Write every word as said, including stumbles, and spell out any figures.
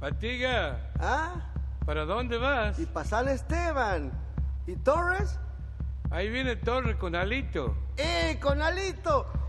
Patiga, ¿Ah? ¿para dónde vas? Y para San Esteban. ¿Y Torres? Ahí viene Torres con Alito. ¡Eh, con Alito!